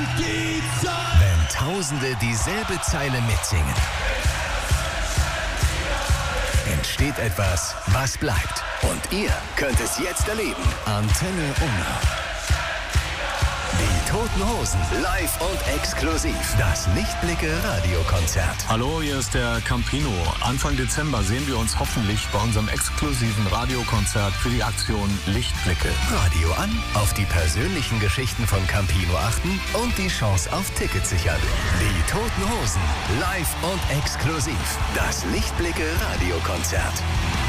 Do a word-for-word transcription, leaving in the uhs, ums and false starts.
und die Zeit. Wenn Tausende dieselbe Zeile mitsingen, entsteht etwas, was bleibt. Und ihr könnt es jetzt erleben. Antenne Unna. Die Toten Hosen, live und exklusiv. Das Lichtblicke-Radiokonzert. Hallo, hier ist der Campino. Anfang Dezember sehen wir uns hoffentlich bei unserem exklusiven Radiokonzert für die Aktion Lichtblicke. Radio an, auf die persönlichen Geschichten von Campino achten und die Chance auf Tickets sichern. Die Toten Hosen, live und exklusiv. Das Lichtblicke-Radiokonzert.